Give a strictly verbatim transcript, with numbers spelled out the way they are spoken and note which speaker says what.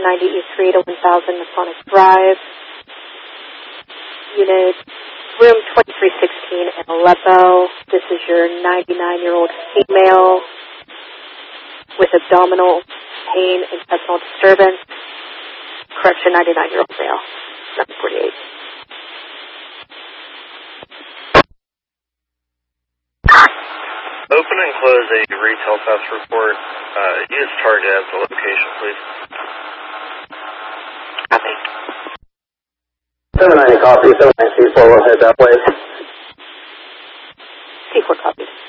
Speaker 1: ninety E three to one thousand Masonic Drive. Unit room twenty-three sixteen in Aleppo. This is your ninety-nine-year-old female with abdominal pain, intestinal disturbance. Correction, ninety-nine-year-old male, seven forty-eight.
Speaker 2: Open and close a retail theft report. Uh, use target as the location, please.
Speaker 1: Copy.
Speaker 3: seven ninety copy, seven ninety four, we'll head that way.
Speaker 1: C four copies.